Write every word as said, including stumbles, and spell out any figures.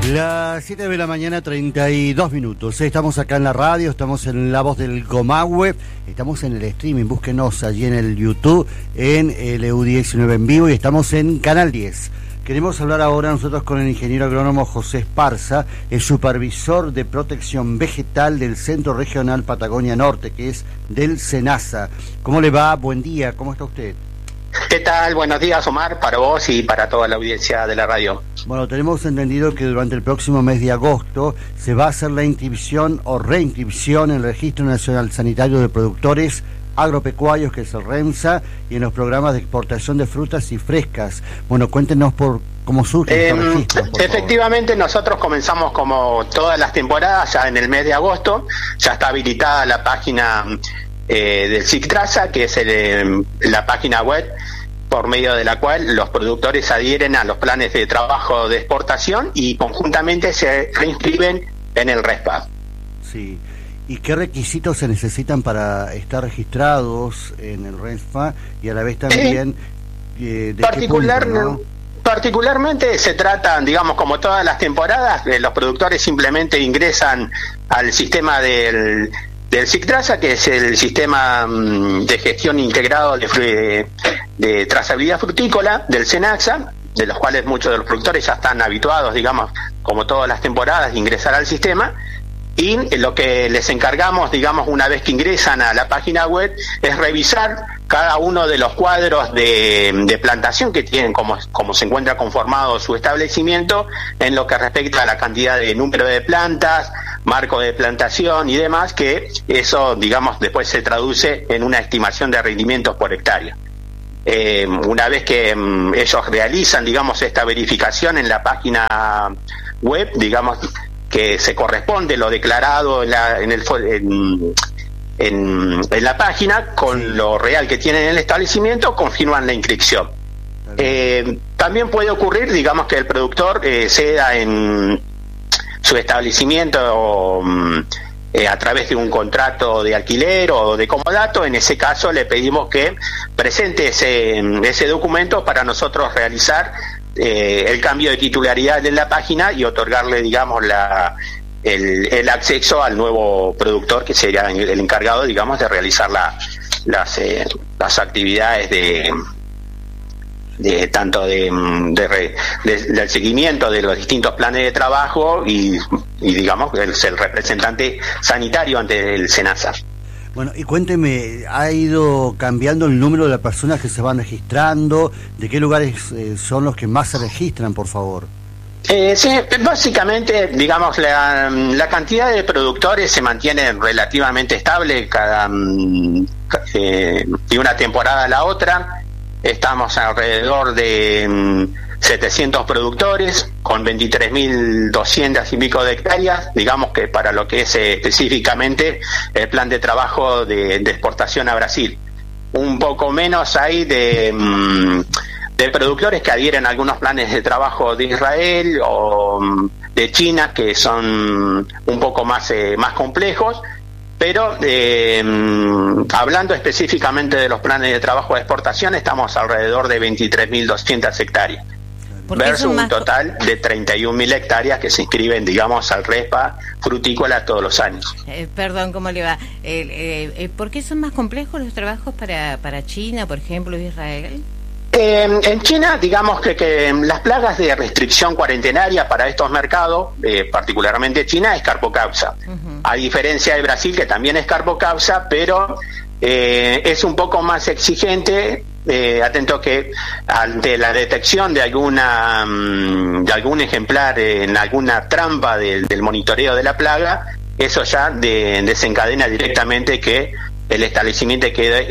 Las siete de la mañana, treinta y dos minutos. Estamos acá en la radio, estamos en La Voz del Comahue, estamos en el streaming, búsquenos allí en el YouTube, en el E U diecinueve en vivo, y estamos en Canal diez. Queremos hablar ahora nosotros con el ingeniero agrónomo José Esparza, el supervisor de protección vegetal del Centro Regional Patagonia Norte, que es del SENASA. ¿Cómo le va? Buen día, ¿cómo está usted? ¿Qué tal? Buenos días, Omar, para vos y para toda la audiencia de la radio. Bueno, tenemos entendido que durante el próximo mes de agosto se va a hacer la inscripción o reinscripción en el Registro Nacional Sanitario de Productores Agropecuarios, que es el RENSA, y en los programas de exportación de frutas y frescas. Bueno, cuéntenos por cómo surgen eh, estos registros, por Efectivamente, favor. Nosotros comenzamos como todas las temporadas, ya en el mes de agosto, ya está habilitada la página eh, del SICTRASA, que es el, eh, la página web por medio de la cual los productores adhieren a los planes de trabajo de exportación y conjuntamente se reinscriben en el RESPA. Sí. ¿Y qué requisitos se necesitan para estar registrados en el RESPA y a la vez también eh, de particular, qué punto, ¿no? Particularmente se trata, digamos, como todas las temporadas, eh, los productores simplemente ingresan al sistema del del SICTRASA, que es el sistema um, de gestión integrado de, de, de trazabilidad frutícola del SENASA, de los cuales muchos de los productores ya están habituados, digamos, como todas las temporadas, de ingresar al sistema. Y lo que les encargamos, digamos, una vez que ingresan a la página web, es revisar cada uno de los cuadros de, de plantación que tienen, como, como se encuentra conformado su establecimiento, en lo que respecta a la cantidad de número de plantas, marco de plantación y demás, que eso, digamos, después se traduce en una estimación de rendimientos por hectárea. Eh, una vez que um, ellos realizan, digamos, esta verificación en la página web, digamos, que se corresponde lo declarado en la, en el, en, en, en la página con lo real que tienen en el establecimiento, confirman la inscripción. Eh, también puede ocurrir, digamos, que el productor eh, ceda en su establecimiento eh, a través de un contrato de alquiler o de comodato. En ese caso le pedimos que presente ese, ese documento para nosotros realizar Eh, el cambio de titularidad en la página y otorgarle, digamos, la, el, el acceso al nuevo productor, que sería el encargado, digamos, de realizar la, las, eh, las actividades de, de tanto de, de, de, del seguimiento de los distintos planes de trabajo y, y digamos, el, el representante sanitario ante el SENASA. Bueno, y cuénteme, ¿ha ido cambiando el número de las personas que se van registrando? ¿De qué lugares eh, son los que más se registran, por favor? Eh, sí, básicamente, digamos, la, la cantidad de productores se mantiene relativamente estable cada eh, de una temporada a la otra. Estamos alrededor de setecientos productores con veintitrés mil doscientas y pico de hectáreas, digamos que para lo que es eh, específicamente el plan de trabajo de, de exportación a Brasil. Un poco menos hay de, de productores que adhieren a algunos planes de trabajo de Israel o de China, que son un poco más, eh, más complejos, pero eh, hablando específicamente de los planes de trabajo de exportación, estamos alrededor de veintitrés mil doscientas hectáreas. Versus un más... total de treinta y un mil hectáreas que se inscriben, digamos, al RESPA frutícola todos los años. Eh, perdón, ¿cómo le va? Eh, eh, ¿Por qué son más complejos los trabajos para, para China, por ejemplo, Israel? Eh, en China, digamos que, que las plagas de restricción cuarentenaria para estos mercados, eh, particularmente China, es Carpocausa. Uh-huh. A diferencia de Brasil, que también es Carpocausa, pero eh, es un poco más exigente. Eh, atento que ante la detección de alguna de algún ejemplar en alguna trampa del, del monitoreo de la plaga, eso ya de, desencadena directamente que el establecimiento quede